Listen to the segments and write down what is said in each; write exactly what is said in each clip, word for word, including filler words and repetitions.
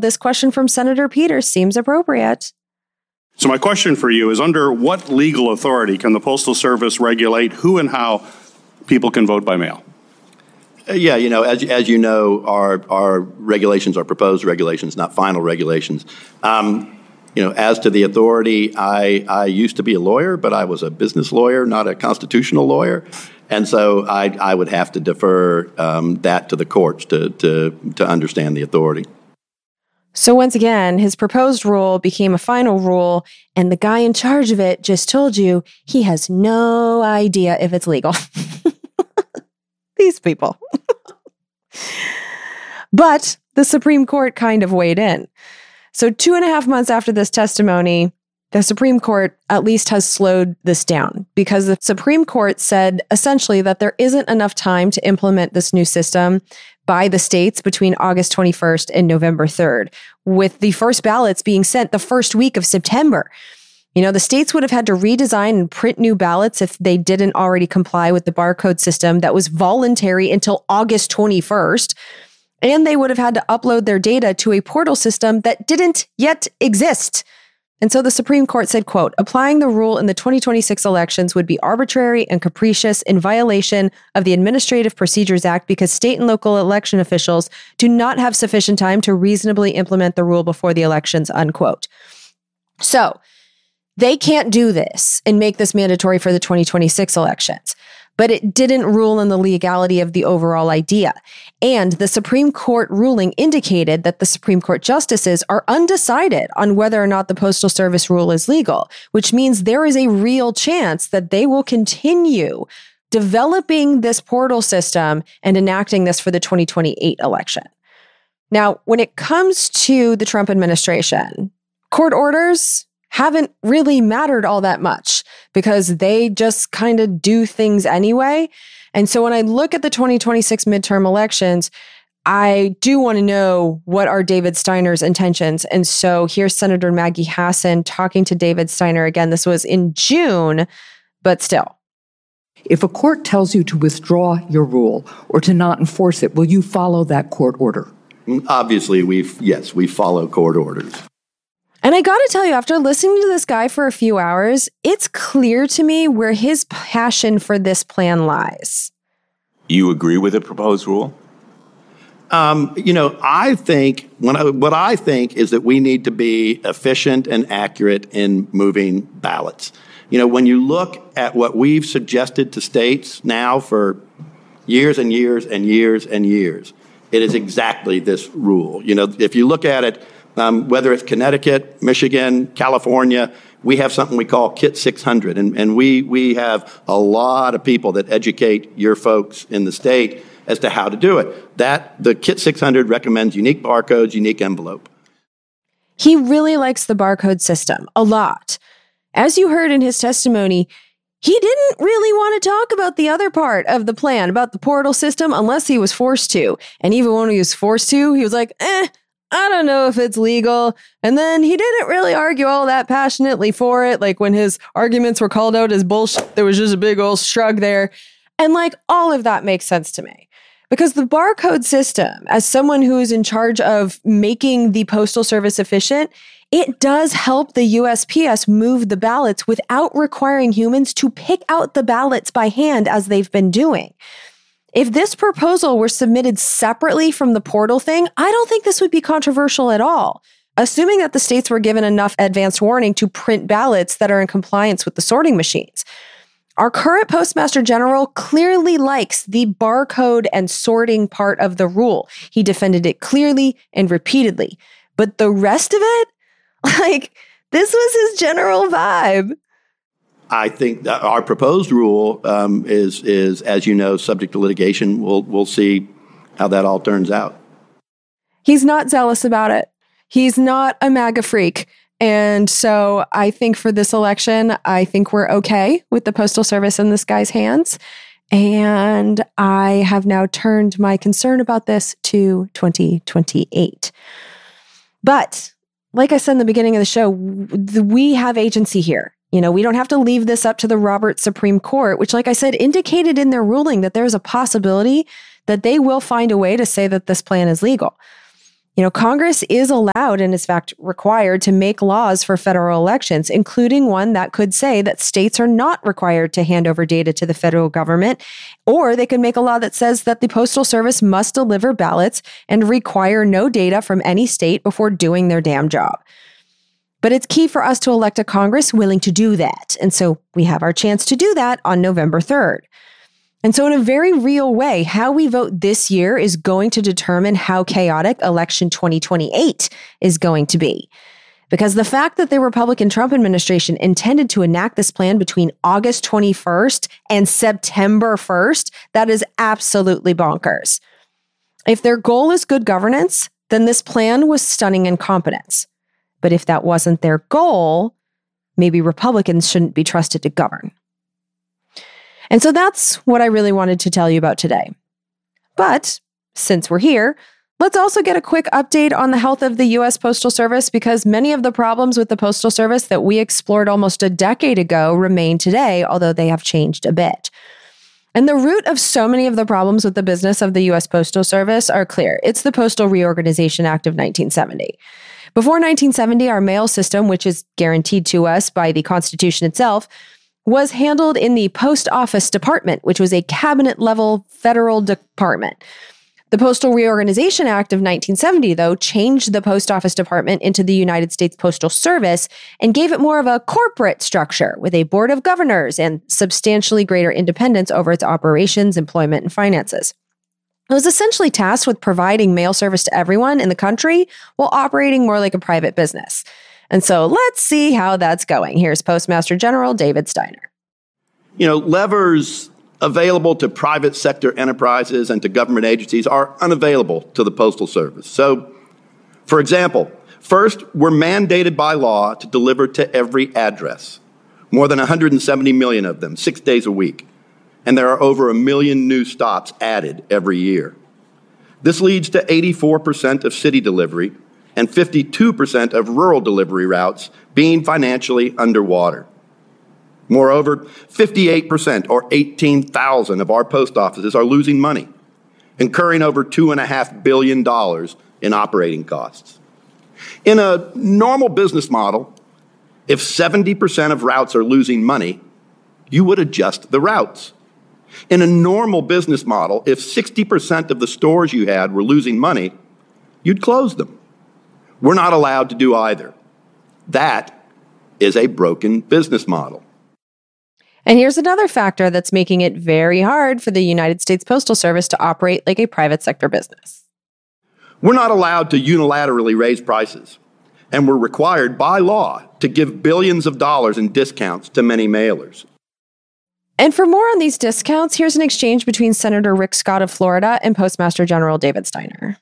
this question from Senator Peters seems appropriate. So my question for you is, under what legal authority can the Postal Service regulate who and how people can vote by mail? Uh, yeah, you know, as as you know, our our regulations are proposed regulations, not final regulations. Um, you know, as to the authority, I I used to be a lawyer, but I was a business lawyer, not a constitutional lawyer, and so I I would have to defer um, that to the courts to to to understand the authority. So once again, his proposed rule became a final rule, and the guy in charge of it just told you he has no idea if it's legal. These people. But the Supreme Court kind of weighed in. So two and a half months after this testimony, the Supreme Court at least has slowed this down, because the Supreme Court said essentially that there isn't enough time to implement this new system by the states between August twenty-first and November third, with the first ballots being sent the first week of September. You know, the states would have had to redesign and print new ballots if they didn't already comply with the barcode system that was voluntary until August twenty-first. And they would have had to upload their data to a portal system that didn't yet exist. And so the Supreme Court said, quote, applying the rule in the twenty twenty-six elections would be arbitrary and capricious in violation of the Administrative Procedures Act because state and local election officials do not have sufficient time to reasonably implement the rule before the elections, unquote. So they can't do this and make this mandatory for the twenty twenty-six elections. But it didn't rule in the legality of the overall idea. And the Supreme Court ruling indicated that the Supreme Court justices are undecided on whether or not the Postal Service rule is legal, which means there is a real chance that they will continue developing this portal system and enacting this for the twenty twenty-eight election. Now, when it comes to the Trump administration, court orders haven't really mattered all that much because they just kind of do things anyway. And so when I look at the twenty twenty-six midterm elections, I do want to know what are David Steiner's intentions. And so here's Senator Maggie Hassan talking to David Steiner again. This was in June, but still. If a court tells you to withdraw your rule or to not enforce it, will you follow that court order? Obviously, we've yes, we follow court orders. And I got to tell you, after listening to this guy for a few hours, it's clear to me where his passion for this plan lies. You agree with the proposed rule? Um, you know, I think when I, what I think is that we need to be efficient and accurate in moving ballots. You know, when you look at what we've suggested to states now for years and years and years and years, it is exactly this rule. You know, if you look at it, Um, whether it's Connecticut, Michigan, California, we have something we call Kit six hundred, and, and we we have a lot of people that educate your folks in the state as to how to do it. That the Kit six hundred recommends unique barcodes, unique envelope. He really likes the barcode system a lot. As you heard in his testimony, he didn't really want to talk about the other part of the plan, about the portal system, unless he was forced to. And even when he was forced to, he was like, eh, I don't know if it's legal. And then he didn't really argue all that passionately for it. Like when his arguments were called out as bullshit, there was just a big old shrug there. And like all of that makes sense to me. Because the barcode system, as someone who is in charge of making the Postal Service efficient, it does help the U S P S move the ballots without requiring humans to pick out the ballots by hand as they've been doing. If this proposal were submitted separately from the portal thing, I don't think this would be controversial at all. Assuming that the states were given enough advance warning to print ballots that are in compliance with the sorting machines. Our current Postmaster General clearly likes the barcode and sorting part of the rule. He defended it clearly and repeatedly. But the rest of it, like, this was his general vibe. I think that our proposed rule um, is, is, as you know, subject to litigation. We'll we'll see how that all turns out. He's not zealous about it. He's not a MAGA freak. And so I think for this election, I think we're okay with the Postal Service in this guy's hands. And I have now turned my concern about this to twenty twenty-eight. But like I said in the beginning of the show, we have agency here. You know, we don't have to leave this up to the Roberts Supreme Court, which, like I said, indicated in their ruling that there's a possibility that they will find a way to say that this plan is legal. You know, Congress is allowed and is in fact required to make laws for federal elections, including one that could say that states are not required to hand over data to the federal government, or they could make a law that says that the Postal Service must deliver ballots and require no data from any state before doing their damn job. But it's key for us to elect a Congress willing to do that. And so we have our chance to do that on November third. And so in a very real way, how we vote this year is going to determine how chaotic election twenty twenty-eight is going to be. Because the fact that the Republican Trump administration intended to enact this plan between August twenty-first and September first, that is absolutely bonkers. If their goal is good governance, then this plan was stunning incompetence. But if that wasn't their goal, maybe Republicans shouldn't be trusted to govern. And so that's what I really wanted to tell you about today. But since we're here, let's also get a quick update on the health of the U S Postal Service, because many of the problems with the Postal Service that we explored almost a decade ago remain today, although they have changed a bit. And the root of so many of the problems with the business of the U S Postal Service are clear. It's the Postal Reorganization Act of nineteen seventy. Before nineteen seventy, our mail system, which is guaranteed to us by the Constitution itself, was handled in the Post Office Department, which was a cabinet-level federal department. The Postal Reorganization Act of nineteen seventy, though, changed the Post Office Department into the United States Postal Service and gave it more of a corporate structure with a board of governors and substantially greater independence over its operations, employment, and finances. It was essentially tasked with providing mail service to everyone in the country while operating more like a private business. And so let's see how that's going. Here's Postmaster General David Steiner. You know, levers available to private sector enterprises and to government agencies are unavailable to the Postal Service. So, for example, first, we're mandated by law to deliver to every address, more than one hundred seventy million of them, six days a week. And there are over a million new stops added every year. This leads to eighty-four percent of city delivery and fifty-two percent of rural delivery routes being financially underwater. Moreover, fifty-eight percent, or eighteen thousand, of our post offices are losing money, incurring over two point five billion dollars in operating costs. In a normal business model, if seventy percent of routes are losing money, you would adjust the routes. In a normal business model, if sixty percent of the stores you had were losing money, you'd close them. We're not allowed to do either. That is a broken business model. And here's another factor that's making it very hard for the United States Postal Service to operate like a private sector business. We're not allowed to unilaterally raise prices, and we're required by law to give billions of dollars in discounts to many mailers. And for more on these discounts, here's an exchange between Senator Rick Scott of Florida and Postmaster General David Steiner.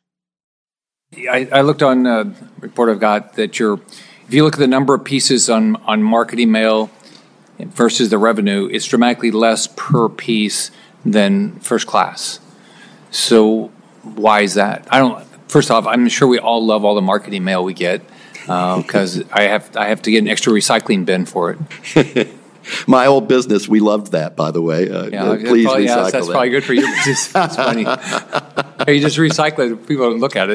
I, I looked on a report I've got that you're, if you look at the number of pieces on, on marketing mail versus the revenue, it's dramatically less per piece than first class. So why is that? I don't. First off, I'm sure we all love all the marketing mail we get because uh, I have I have to get an extra recycling bin for it. My old business, we loved that, by the way. Uh, yeah, please probably, recycle yeah, that's that. probably good for your business. That's funny. You just recycle it, people don't look at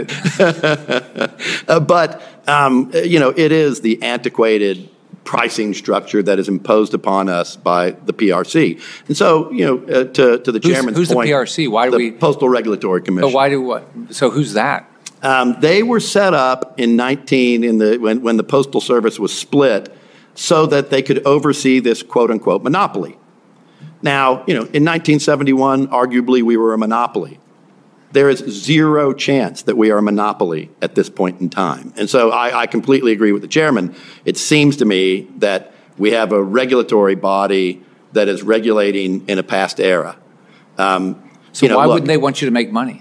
it. uh, but, um, you know, it is the antiquated pricing structure that is imposed upon us by the P R C. And so, you know, uh, to, to the who's, chairman's who's point. Who's the P R C? Why do the we? Postal Regulatory Commission. But why do what? So who's that? Um, they were set up in nineteen in the when, when the Postal Service was split, so that they could oversee this quote-unquote monopoly. Now, you know, in nineteen seventy-one, arguably we were a monopoly. There is zero chance that we are a monopoly at this point in time. And so I, I completely agree with the chairman. It seems to me that we have a regulatory body that is regulating in a past era. Um, so you know, why look, wouldn't they want you to make money?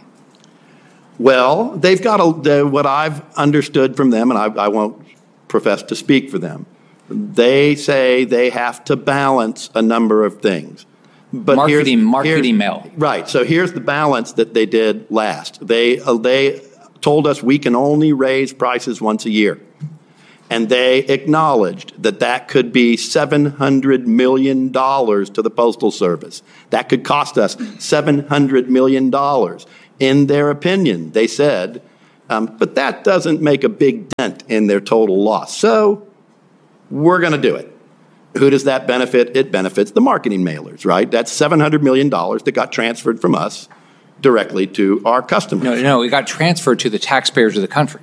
Well, they've got a, the, what I've understood from them, and I, I won't profess to speak for them, they say they have to balance a number of things. But marketing, here's, marketing here's, mail. Right. So here's the balance that they did last. They uh, they told us we can only raise prices once a year. And they acknowledged that that could be seven hundred million dollars to the Postal Service. That could cost us seven hundred million dollars. In their opinion, they said, Um, but that doesn't make a big dent in their total loss. So we're going to do it. Who does that benefit? It benefits the marketing mailers, right? That's seven hundred million dollars that got transferred from us directly to our customers. No, no, it got transferred to the taxpayers of the country.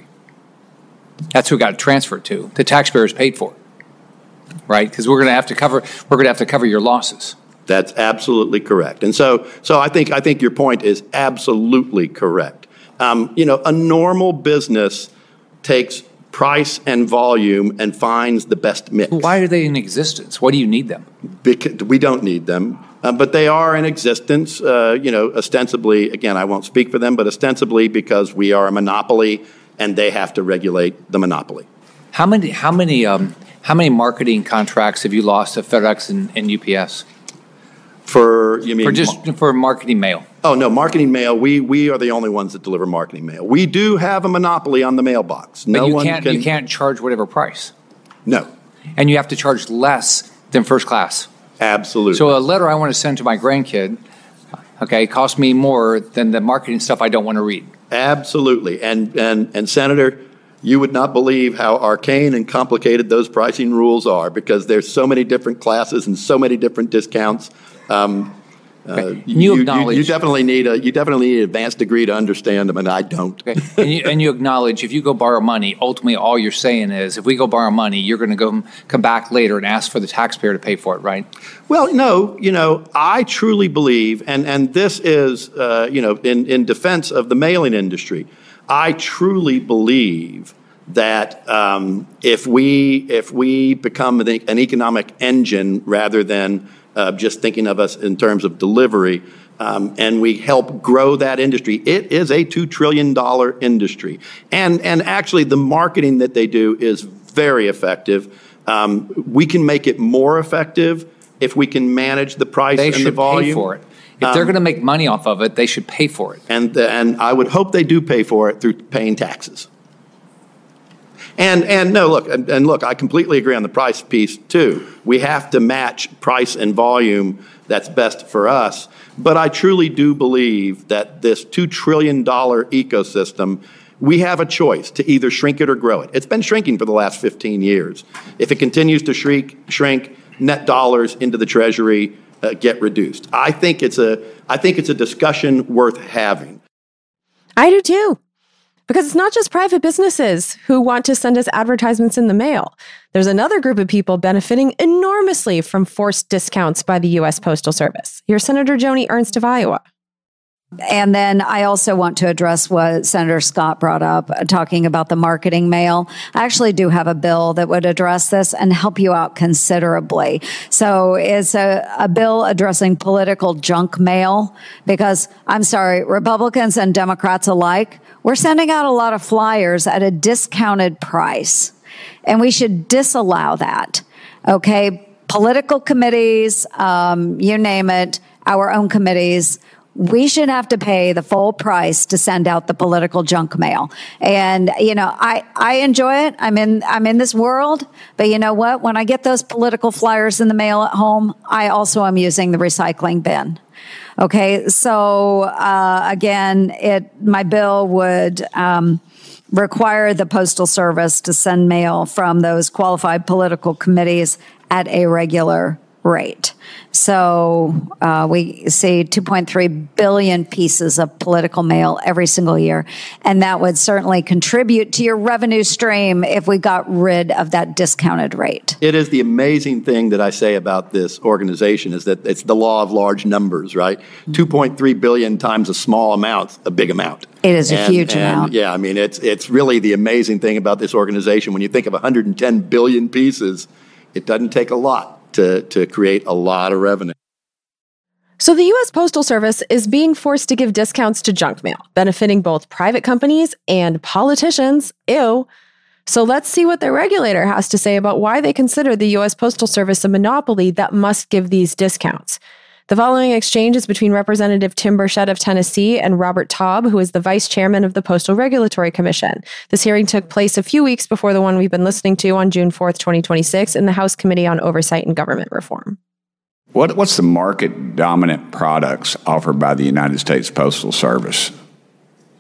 That's who it got transferred to. The taxpayers paid for it, right? Because we're going to have to cover. We're going to have to cover your losses. That's absolutely correct. And so, so I think I think your point is absolutely correct. Um, you know, a normal business takes price and volume and finds the best mix. Why are they in existence? Why do you need them? Because we don't need them, uh, but they are in existence. Uh, you know, ostensibly, again, I won't speak for them, but ostensibly because we are a monopoly and they have to regulate the monopoly. How many? How many? Um, how many marketing contracts have you lost to FedEx and, and U P S? For you mean for just for marketing mail? Oh no, marketing mail. We we are the only ones that deliver marketing mail. We do have a monopoly on the mailbox. No but you one can't. can. You can't charge whatever price. No, and you have to charge less than first class. Absolutely. So a letter I want to send to my grandkid, okay, costs me more than the marketing stuff I don't want to read. Absolutely, and and and Senator, you would not believe how arcane and complicated those pricing rules are because there's so many different classes and so many different discounts. Um, uh, you, you, acknowledge you, you definitely need a you definitely need an advanced degree to understand them, and I don't. Okay. and, you, and you acknowledge if you go borrow money, ultimately all you're saying is if we go borrow money, you're going to go come back later and ask for the taxpayer to pay for it, right? Well, no, you know, I truly believe, and and this is, uh, you know, in in defense of the mailing industry, I truly believe that um, if we if we become an, an economic engine rather than Uh, just thinking of us in terms of delivery, um, and we help grow that industry. It is a two trillion dollars industry. And, and actually, the marketing that they do is very effective. Um, we can make it more effective if we can manage the price they and the volume. They should pay for it. If um, they're going to make money off of it, they should pay for it. And, and I would hope they do pay for it through paying taxes. And and no, look, and, and look, I completely agree on the price piece, too. We have to match price and volume that's best for us. But I truly do believe that this two trillion dollars ecosystem, we have a choice to either shrink it or grow it. It's been shrinking for the last fifteen years. If it continues to shrink, shrink, net dollars into the Treasury uh, get reduced. I think it's a I think it's a discussion worth having. I do, too. Because it's not just private businesses who want to send us advertisements in the mail. There's another group of people benefiting enormously from forced discounts by the U S Postal Service. Here's Senator Joni Ernst of Iowa. And then I also want to address what Senator Scott brought up, uh, talking about the marketing mail. I actually do have a bill that would address this and help you out considerably. So it's a, a bill addressing political junk mail because, I'm sorry, Republicans and Democrats alike, we're sending out a lot of flyers at a discounted price, and we should disallow that. Okay, political committees, um, you name it, our own committees, we should have to pay the full price to send out the political junk mail. And, you know, I, I enjoy it. I'm in, I'm in this world, but you know what? When I get those political flyers in the mail at home, I also am using the recycling bin. Okay. So, uh, again, it, my bill would, um, require the Postal Service to send mail from those qualified political committees at a regular rate. So uh, we see two point three billion pieces of political mail every single year. And that would certainly contribute to your revenue stream if we got rid of that discounted rate. It is the amazing thing that I say about this organization is that it's the law of large numbers, right? Mm-hmm. two point three billion times a small amount, a big amount. It is a and, huge and amount. Yeah, I mean, it's it's really the amazing thing about this organization. When you think of one hundred ten billion pieces, it doesn't take a lot to, to create a lot of revenue. So the U S Postal Service is being forced to give discounts to junk mail, benefiting both private companies and politicians. Ew. So let's see what the regulator has to say about why they consider the U S Postal Service a monopoly that must give these discounts. The following exchange is between Representative Tim Burchett of Tennessee and Robert Taub, who is the vice chairman of the Postal Regulatory Commission. This hearing took place a few weeks before the one we've been listening to on June fourth, twenty twenty-six in the House Committee on Oversight and Government Reform. What, what's the market-dominant products offered by the United States Postal Service?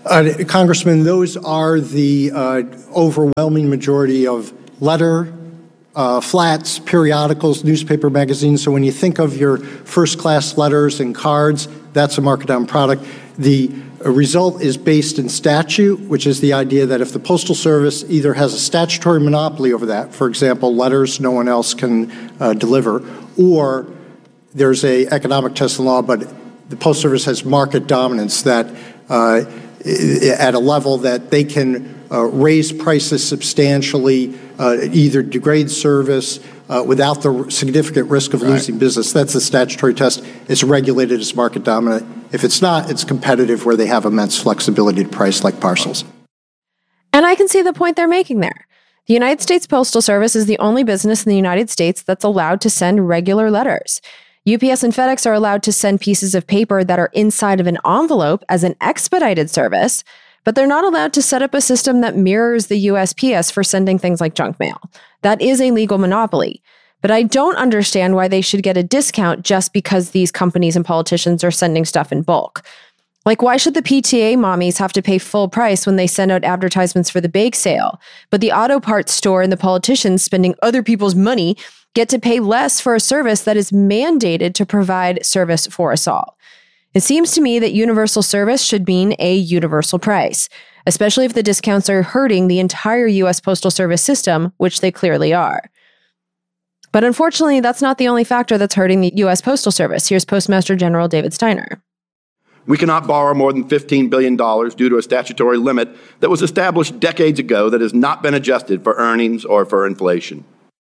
Uh, Congressman, those are the uh, overwhelming majority of letter, uh, flats, periodicals, newspaper magazines. So when you think of your first-class letters and cards, that's a market-down product. The result is based in statute, which is the idea that if the Postal Service either has a statutory monopoly over that, for example, letters no one else can uh, deliver, or there's a economic test in law, but the Postal Service has market dominance that uh, at a level that they can uh, raise prices substantially, uh, either degrade service uh, without the significant risk of right. losing business. That's the statutory test. It's regulated as market dominant. If it's not, it's competitive where they have immense flexibility to price like parcels. And I can see the point they're making there. The United States Postal Service is the only business in the United States that's allowed to send regular letters. U P S and FedEx are allowed to send pieces of paper that are inside of an envelope as an expedited service, but they're not allowed to set up a system that mirrors the U S P S for sending things like junk mail. That is a legal monopoly. But I don't understand why they should get a discount just because these companies and politicians are sending stuff in bulk. Like, why should the P T A mommies have to pay full price when they send out advertisements for the bake sale, but the auto parts store and the politicians spending other people's money get to pay less for a service that is mandated to provide service for us all? It seems to me that universal service should mean a universal price, especially if the discounts are hurting the entire U S Postal Service system, which they clearly are. But unfortunately, that's not the only factor that's hurting the U S Postal Service. Here's Postmaster General David Steiner. We cannot borrow more than fifteen billion dollars due to a statutory limit that was established decades ago that has not been adjusted for earnings or for inflation.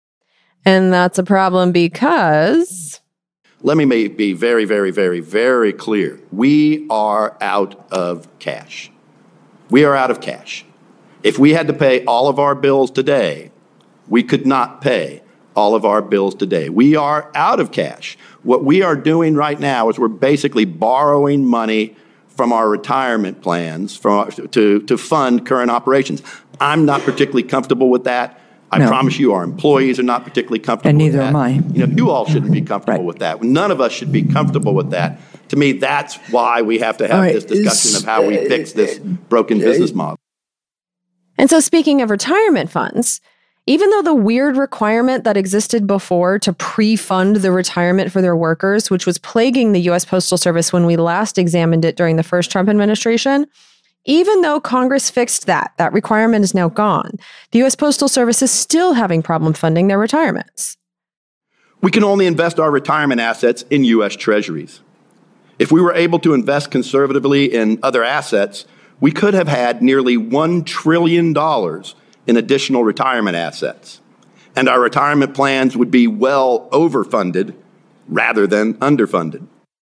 And that's a problem because... Let me be very, very, very, very clear. We are out of cash. We are out of cash. If we had to pay all of our bills today, we could not pay all of our bills today. We are out of cash. What we are doing right now is we're basically borrowing money from our retirement plans from, to, to fund current operations. I'm not particularly comfortable with that. I no. promise you our employees are not particularly comfortable and neither with that. am I. You know, you all shouldn't be comfortable right. with that. None of us should be comfortable with that. To me, that's why we have to have right. this discussion of how we fix this broken business model. And so speaking of retirement funds, even though the weird requirement that existed before to pre-fund the retirement for their workers, which was plaguing the U S Postal Service when we last examined it during the first Trump administration, even though Congress fixed that, that requirement is now gone, the U S Postal Service is still having problem funding their retirements. We can only invest our retirement assets in U S Treasuries. If we were able to invest conservatively in other assets, we could have had nearly one trillion dollars in additional retirement assets, and our retirement plans would be well overfunded rather than underfunded.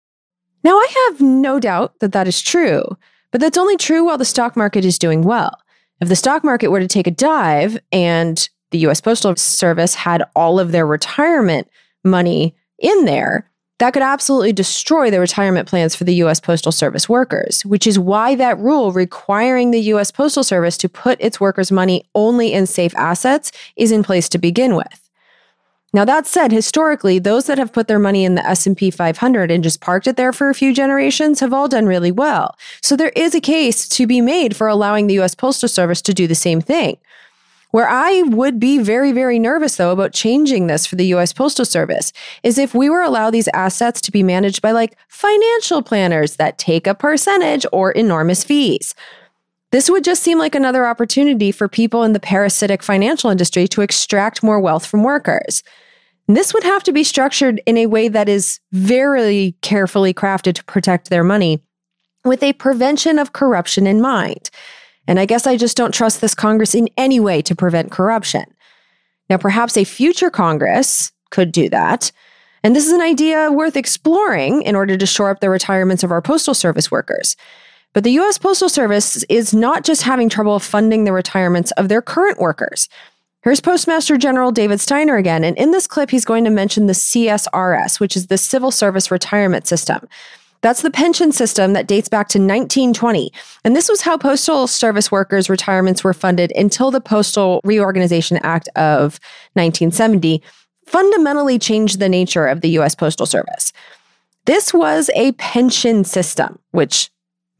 Now, I have no doubt that that is true, but that's only true while the stock market is doing well. If the stock market were to take a dive and the U S Postal Service had all of their retirement money in there, that could absolutely destroy the retirement plans for the U S Postal Service workers, which is why that rule requiring the U S Postal Service to put its workers' money only in safe assets is in place to begin with. Now, that said, historically, those that have put their money in the S and P five hundred and just parked it there for a few generations have all done really well. So there is a case to be made for allowing the U S Postal Service to do the same thing. Where I would be very, very nervous, though, about changing this for the U S Postal Service is if we were allow these assets to be managed by like financial planners that take a percentage or enormous fees. This would just seem like another opportunity for people in the parasitic financial industry to extract more wealth from workers. And this would have to be structured in a way that is very carefully crafted to protect their money with a prevention of corruption in mind. And I guess I just don't trust this Congress in any way to prevent corruption. Now, perhaps a future Congress could do that. And this is an idea worth exploring in order to shore up the retirements of our Postal Service workers. But the U S Postal Service is not just having trouble funding the retirements of their current workers. Here's Postmaster General David Steiner again. And in this clip, he's going to mention the C S R S, which is the Civil Service Retirement System. That's the pension system that dates back to nineteen twenty. And this was how Postal Service workers' retirements were funded until the Postal Reorganization Act of nineteen seventy fundamentally changed the nature of the U S Postal Service. This was a pension system, which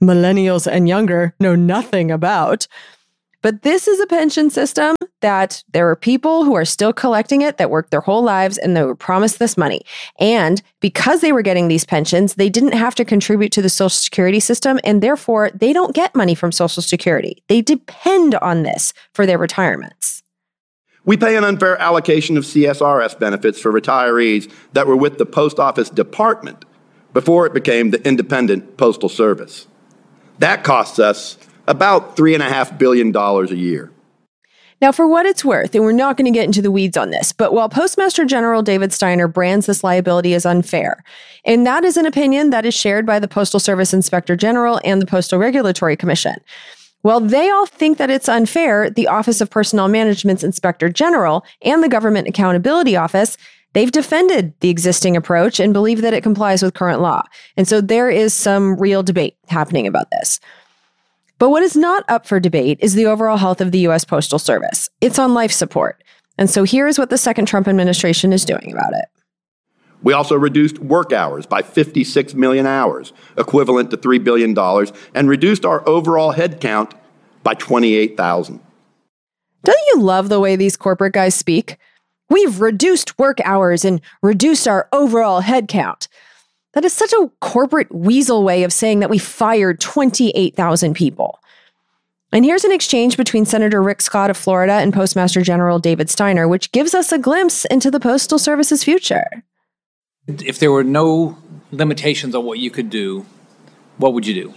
millennials and younger know nothing about. But this is a pension system that there are people who are still collecting it that worked their whole lives and they were promised this money. And because they were getting these pensions, they didn't have to contribute to the Social Security system, and therefore they don't get money from Social Security. They depend on this for their retirements. We pay an unfair allocation of C S R S benefits for retirees that were with the Post Office Department before it became the Independent Postal Service. That costs us about three point five billion dollars a year. Now, for what it's worth, and we're not going to get into the weeds on this, but while Postmaster General David Steiner brands this liability as unfair, and that is an opinion that is shared by the Postal Service Inspector General and the Postal Regulatory Commission. While they all think that it's unfair, the Office of Personnel Management's Inspector General and the Government Accountability Office, they've defended the existing approach and believe that it complies with current law. And so there is some real debate happening about this. But what is not up for debate is the overall health of the U S Postal Service. It's on life support. And so here's what the second Trump administration is doing about it. We also reduced work hours by fifty-six million hours, equivalent to three billion dollars, and reduced our overall headcount by twenty-eight thousand. Don't you love the way these corporate guys speak? We've reduced work hours and reduced our overall headcount. That is such a corporate weasel way of saying that we fired twenty-eight thousand people. And here's an exchange between Senator Rick Scott of Florida and Postmaster General David Steiner, which gives us a glimpse into the Postal Service's future. If there were no limitations on what you could do, what would you do?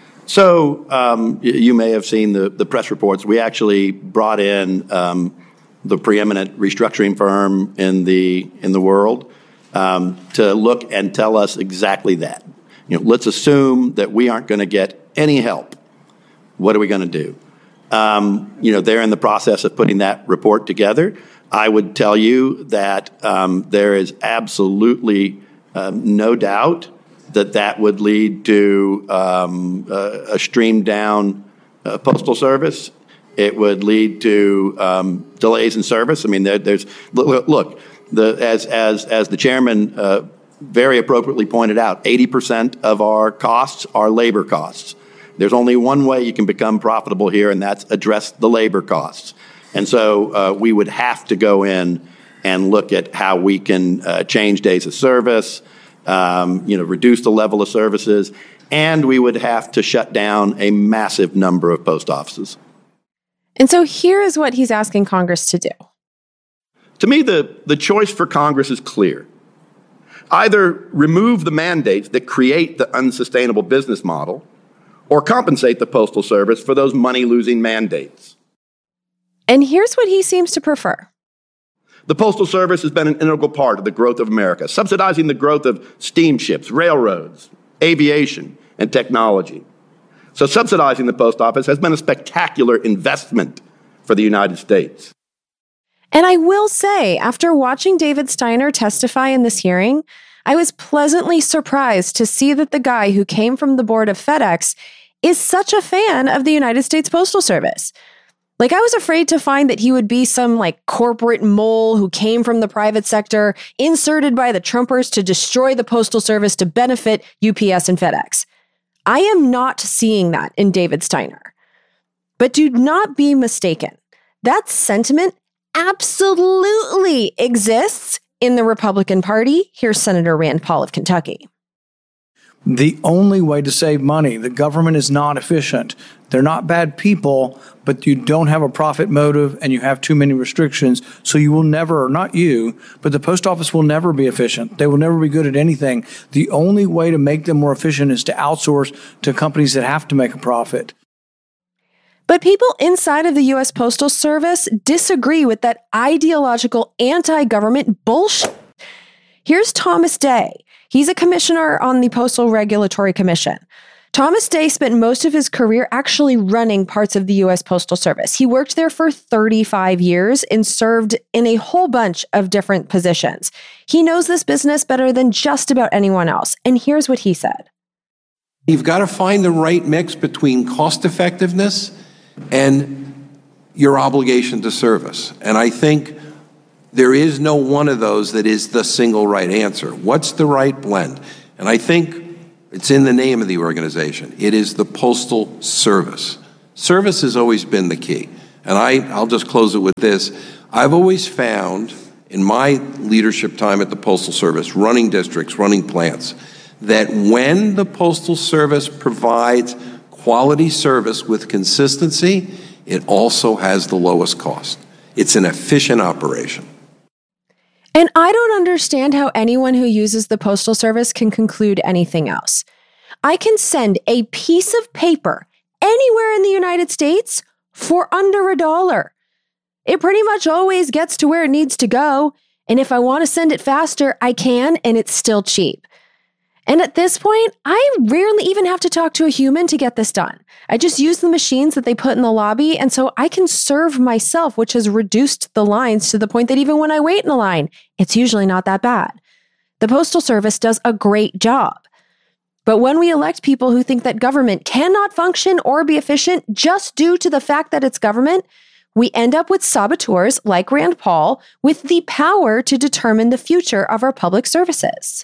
So um, you may have seen the, the press reports. We actually brought in um, the preeminent restructuring firm in the in the world um, to look and tell us exactly that. You know, let's assume that we aren't going to get any help. What are we going to do? Um, you know, they're in the process of putting that report together. I would tell you that um, there is absolutely um, no doubt that that would lead to um, a, a streamed down uh, postal service. It would lead to um, delays in service. I mean, there, there's look, look the, as as as the chairman uh, very appropriately pointed out, eighty percent of our costs are labor costs. There's only one way you can become profitable here, and that's address the labor costs. And so uh, we would have to go in and look at how we can uh, change days of service, um, you know, reduce the level of services, and we would have to shut down a massive number of post offices. And so here is what he's asking Congress to do. To me, the, the choice for Congress is clear. Either remove the mandates that create the unsustainable business model, or compensate the Postal Service for those money-losing mandates. And here's what he seems to prefer. The Postal Service has been an integral part of the growth of America, subsidizing the growth of steamships, railroads, aviation, and technology. So subsidizing the Post Office has been a spectacular investment for the United States. And I will say, after watching David Steiner testify in this hearing, I was pleasantly surprised to see that the guy who came from the board of FedEx is such a fan of the United States Postal Service. Like, I was afraid to find that he would be some, like, corporate mole who came from the private sector, inserted by the Trumpers to destroy the Postal Service to benefit U P S and FedEx. I am not seeing that in David Steiner. But do not be mistaken. That sentiment absolutely exists in the Republican Party. Here's Senator Rand Paul of Kentucky. The only way to save money, the government is not efficient. They're not bad people, but you don't have a profit motive and you have too many restrictions. So you will never, or not you, but the post office will never be efficient. They will never be good at anything. The only way to make them more efficient is to outsource to companies that have to make a profit. But people inside of the U S Postal Service disagree with that ideological anti-government bullshit. Here's Thomas Day. He's a commissioner on the Postal Regulatory Commission. Thomas Day spent most of his career actually running parts of the U S Postal Service. He worked there for thirty-five years and served in a whole bunch of different positions. He knows this business better than just about anyone else. And here's what he said. You've got to find the right mix between cost effectiveness and your obligation to service. And I think there is no one of those that is the single right answer. What's the right blend? And I think It's in the name of the organization. It is the Postal Service. Service has always been the key. And I, I'll just close it with this. I've always found in my leadership time at the Postal Service, running districts, running plants, that when the Postal Service provides quality service with consistency, it also has the lowest cost. It's an efficient operation. And I don't understand how anyone who uses the Postal Service can conclude anything else. I can send a piece of paper anywhere in the United States for under a dollar. It pretty much always gets to where it needs to go. And if I want to send it faster, I can, and it's still cheap. And at this point, I rarely even have to talk to a human to get this done. I just use the machines that they put in the lobby, and so I can serve myself, which has reduced the lines to the point that even when I wait in a line, it's usually not that bad. The Postal Service does a great job. But when we elect people who think that government cannot function or be efficient just due to the fact that it's government, we end up with saboteurs like Rand Paul with the power to determine the future of our public services.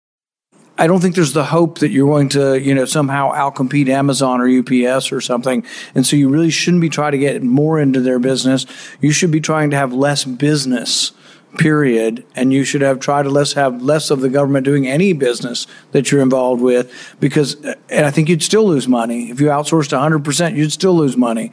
I don't think there's the hope that you're going to, you know, somehow outcompete Amazon or U P S or something. And so you really shouldn't be trying to get more into their business. You should be trying to have less business, period. And you should have tried to less have less of the government doing any business that you're involved with, because, and I think you'd still lose money. If you outsourced one hundred percent, you'd still lose money.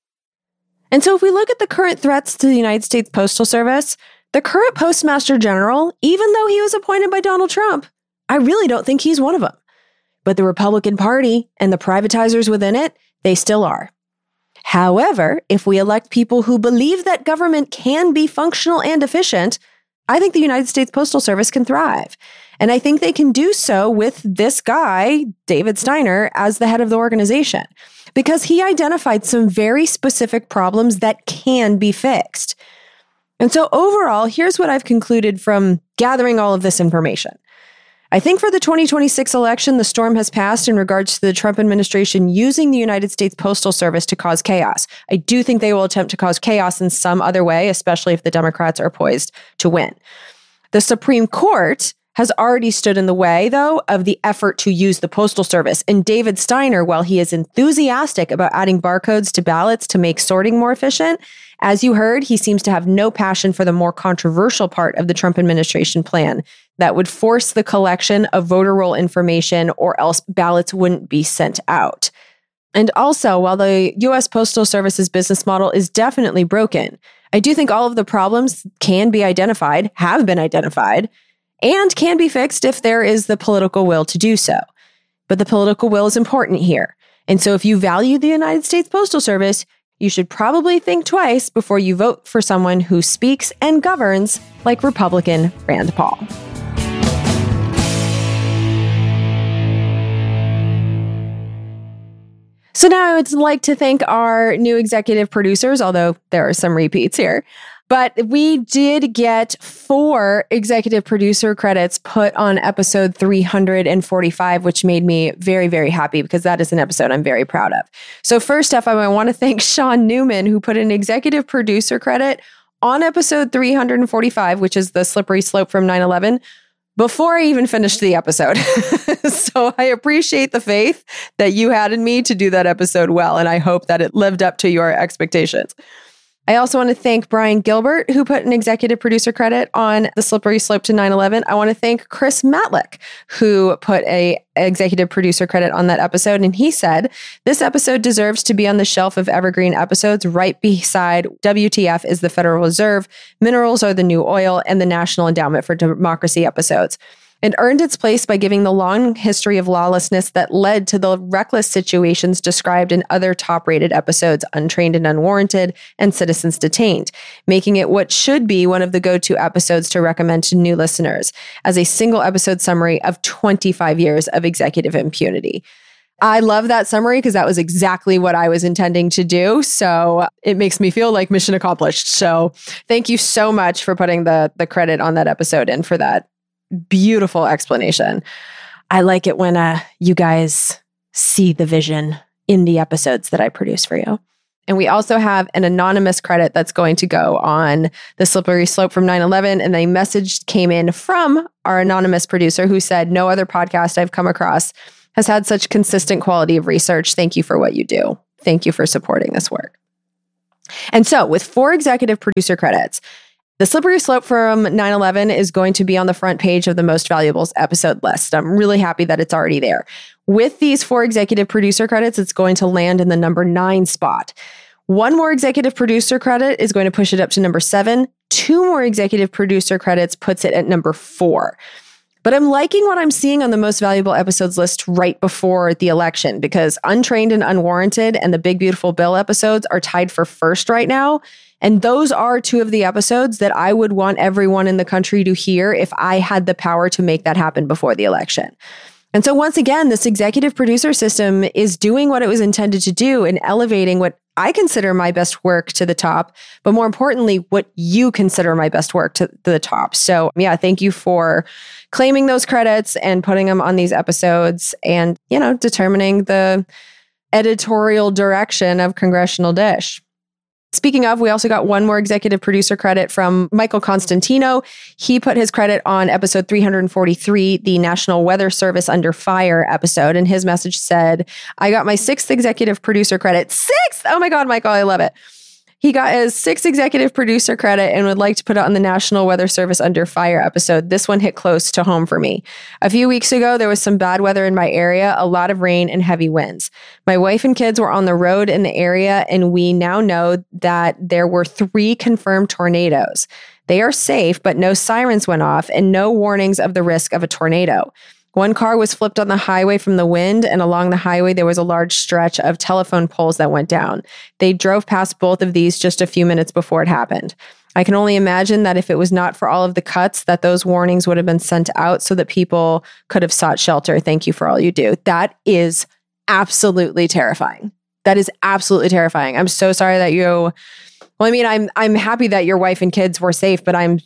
And so if we look at the current threats to the United States Postal Service, the current Postmaster General, even though he was appointed by Donald Trump, I really don't think he's one of them. But the Republican Party and the privatizers within it, they still are. However, if we elect people who believe that government can be functional and efficient, I think the United States Postal Service can thrive. And I think they can do so with this guy, David Steiner, as the head of the organization, because he identified some very specific problems that can be fixed. And so overall, here's what I've concluded from gathering all of this information. I think for the twenty twenty-six election, the storm has passed in regards to the Trump administration using the United States Postal Service to cause chaos. I do think they will attempt to cause chaos in some other way, especially if the Democrats are poised to win. The Supreme Court has already stood in the way, though, of the effort to use the Postal Service. And David Steiner, while he is enthusiastic about adding barcodes to ballots to make sorting more efficient, as you heard, he seems to have no passion for the more controversial part of the Trump administration plan that would force the collection of voter roll information, or else ballots wouldn't be sent out. And also, while the U S Postal Service's business model is definitely broken, I do think all of the problems can be identified, have been identified, and can be fixed if there is the political will to do so. But the political will is important here. And so if you value the United States Postal Service, you should probably think twice before you vote for someone who speaks and governs like Republican Rand Paul. So now I would like to thank our new executive producers, although there are some repeats here. But we did get four executive producer credits put on episode three hundred forty-five, which made me very, very happy because that is an episode I'm very proud of. So first off, I want to thank Sean Newman, who put an executive producer credit on episode three hundred forty-five, which is the slippery slope from nine eleven, before I even finished the episode. So I appreciate the faith that you had in me to do that episode well, and I hope that it lived up to your expectations. I also want to thank Brian Gilbert, who put an executive producer credit on The Slippery Slope to nine eleven. I want to thank Chris Matlick, who put a executive producer credit on that episode. And he said, this episode deserves to be on the shelf of evergreen episodes right beside W T F is the Federal Reserve, Minerals are the New Oil, and the National Endowment for Democracy episodes. It earned its place by giving the long history of lawlessness that led to the reckless situations described in other top-rated episodes, Untrained and Unwarranted, and Citizens Detained, making it what should be one of the go-to episodes to recommend to new listeners as a single episode summary of twenty-five years of executive impunity. I love that summary because that was exactly what I was intending to do. So it makes me feel like mission accomplished. So thank you so much for putting the, the credit on that episode and for that beautiful explanation. I like it when uh, you guys see the vision in the episodes that I produce for you. And we also have an anonymous credit that's going to go on The Slippery Slope from nine eleven. And a message came in from our anonymous producer who said, no other podcast I've come across has had such consistent quality of research. Thank you for what you do. Thank you for supporting this work. And so with four executive producer credits, the slippery slope from nine eleven is going to be on the front page of the most valuable episode list. I'm really happy that it's already there. With these four executive producer credits, it's going to land in the number nine spot. One more executive producer credit is going to push it up to number seven. Two more executive producer credits puts it at number four. But I'm liking what I'm seeing on the most valuable episodes list right before the election, because Untrained and Unwarranted and the Big Beautiful Bill episodes are tied for first right now. And those are two of the episodes that I would want everyone in the country to hear if I had the power to make that happen before the election. And so once again, this executive producer system is doing what it was intended to do and elevating what I consider my best work to the top, but more importantly, what you consider my best work to the top. So yeah, thank you for claiming those credits and putting them on these episodes and, you know, determining the editorial direction of Congressional Dish. Speaking of, we also got one more executive producer credit from Michael Constantino. He put his credit on episode three forty-three, the National Weather Service Under Fire episode. And his message said, I got my sixth executive producer credit. Sixth! Oh my God, Michael, I love it. He got his sixth executive producer credit and would like to put it on the National Weather Service Under Fire episode. This one hit close to home for me. A few weeks ago, there was some bad weather in my area, a lot of rain and heavy winds. My wife and kids were on the road in the area, and we now know that there were three confirmed tornadoes. They are safe, but no sirens went off and no warnings of the risk of a tornado. One car was flipped on the highway from the wind, and along the highway, there was a large stretch of telephone poles that went down. They drove past both of these just a few minutes before it happened. I can only imagine that if it was not for all of the cuts, that those warnings would have been sent out so that people could have sought shelter. Thank you for all you do. That is absolutely terrifying. That is absolutely terrifying. I'm so sorry that you, well, I mean, I'm, I'm happy that your wife and kids were safe, but I'm,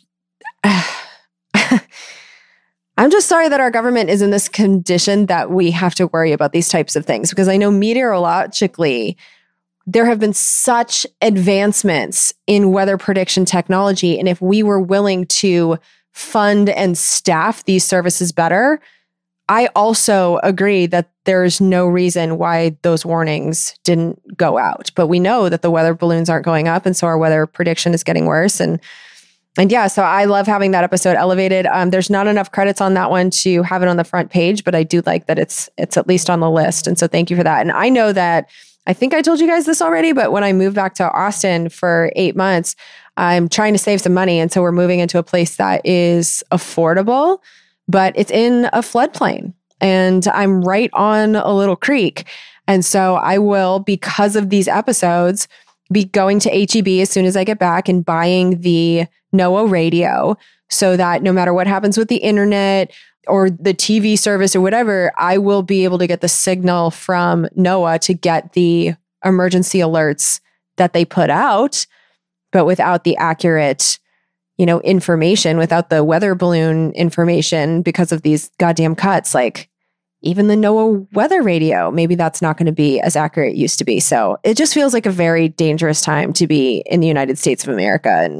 I'm just sorry that our government is in this condition that we have to worry about these types of things, because I know meteorologically, there have been such advancements in weather prediction technology. And if we were willing to fund and staff these services better, I also agree that there's no reason why those warnings didn't go out. But we know that the weather balloons aren't going up, and so our weather prediction is getting worse. And And yeah, so I love having that episode elevated. Um, there's not enough credits on that one to have it on the front page, but I do like that it's it's at least on the list. And so thank you for that. And I know that, I think I told you guys this already, but when I moved back to Austin for eight months, I'm trying to save some money. And so we're moving into a place that is affordable, but it's in a floodplain. And I'm right on a little creek. And so I will, because of these episodes, be going to H E B as soon as I get back and buying the NOAA radio so that no matter what happens with the internet or the T V service or whatever, I will be able to get the signal from NOAA to get the emergency alerts that they put out, but without the accurate, you know, information, without the weather balloon information because of these goddamn cuts. Like, even the NOAA weather radio, maybe that's not going to be as accurate it used to be. So it just feels like a very dangerous time to be in the United States of America. And,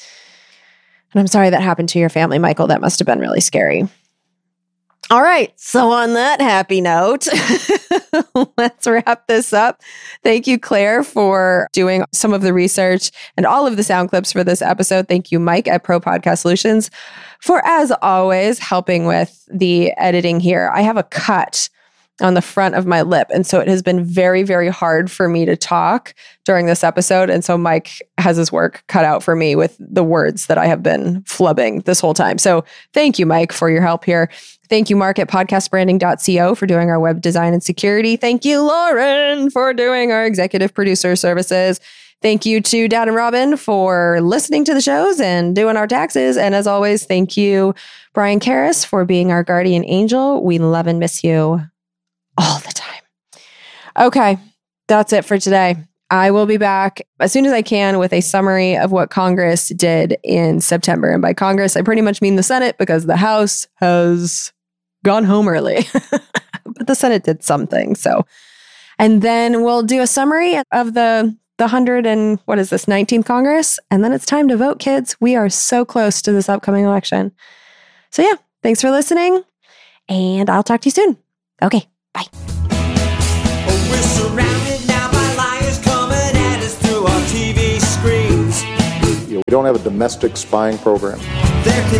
and I'm sorry that happened to your family, Michael. That must have been really scary. All right. So on that happy note, let's wrap this up. Thank you, Claire, for doing some of the research and all of the sound clips for this episode. Thank you, Mike at Pro Podcast Solutions, for, as always, helping with the editing here. I have a cut on the front of my lip, and so it has been very, very hard for me to talk during this episode. And so Mike has his work cut out for me with the words that I have been flubbing this whole time. So thank you, Mike, for your help here. Thank you, Mark at podcast branding dot co for doing our web design and security. Thank you, Lauren, for doing our executive producer services. Thank you to Dad and Robin for listening to the shows and doing our taxes. And as always, thank you, Brian Karras, for being our guardian angel. We love and miss you all the time. Okay, that's it for today. I will be back as soon as I can with a summary of what Congress did in September. And by Congress, I pretty much mean the Senate, because the House has gone home early. But the Senate did something. So, and then we'll do a summary of the the hundred and what is this, nineteenth Congress? And then it's time to vote, kids. We are so close to this upcoming election. So yeah, thanks for listening, and I'll talk to you soon. Okay, Bye. We're surrounded now by liars coming at us through our T V screens. You know, we don't have a domestic spying program. There can